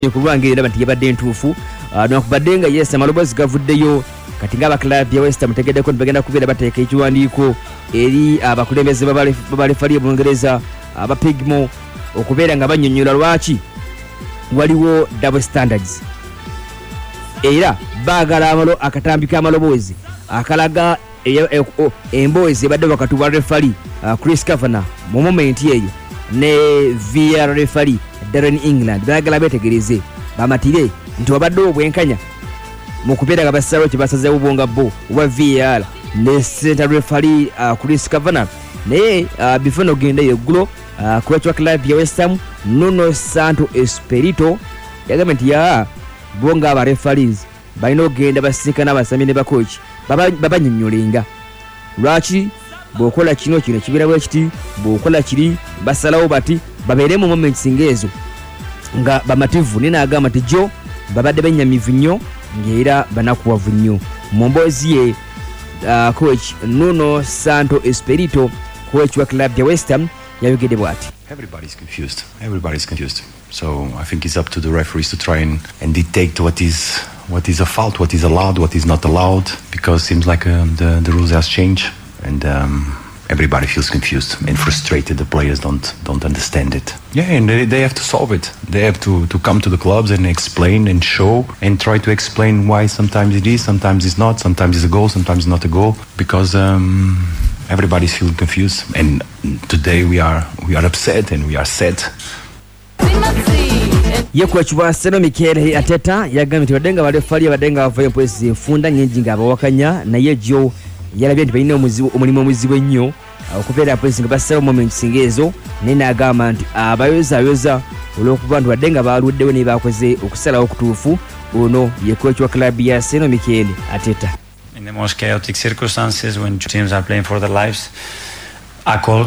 kulwangira bantu yabadde ntuufu nakubadde nga yes amalobozi gavuddeyo kati ngaba club ya West Ham tegedde ko bagenda kubeera bateeka ekiwandiiko eri abakulembeze babalefali mu Bungereza abapigmo okubeera nga banyonnyola lwaki waliwo double standards era baagala akatambika amalobozi akalaga emboozi ebadde wakati wa refali Chris Kavanagh mu moment eyo ne VAR refali Darren England baagala betegereze bamatire nti wabadde obwenkanya mu kubeera nga basalawo kye basazeewo bonga bo wa VAR ne center refali Chris Kavanagh naye before nogendeyo eggulo coach wa club ya West Ham Nuno Santo Espirito yagamba nti bonga aba referees balina okugenda basinkana abasami ne bakochi babanyonnyolenga lwaki bw'okola kino kibeera bwe kiti bw'okola kiri basalawo bati babeere mu moments ng'ezo nga bamativu ninaagamba nti jo babadde benyamivu nnyo ng'era banakuwavu nnyo mu mboozi ye coach Nuno Santo Espirito coach wa club ya West Ham yayogedde bw'ati. Everybody's confused. So I think it's up to the referees to try and dictate what is a fault, what is allowed, what is not allowed, because it seems like the rules has changed and everybody feels confused and frustrated. The players don't understand it. Yeah, and they have to solve it. They have to come to the clubs and explain and show and try to explain why sometimes it is, sometimes it's not, sometimes it's a goal, sometimes it's not a goal, because everybody's feeling confused. And today we are upset and we are sad. Yekuwa Seno Mikel Arteta yagambye nti badenga balefali badenga bavayo mpwezi enfunda nyingi nga abawakanya naye jo yalabye nti balina omulimu omuzibu ennyo okubeera mpwezi nga basalawo moments ng'ezo naye n'agamba nti abayozayoza olw'okuba nti badenga baluddewo ne bakoze okusalawo okutuufu ono ye coach wa club ya Seno Mikel Arteta. In the most chaotic circumstances when teams are playing for their lives, a call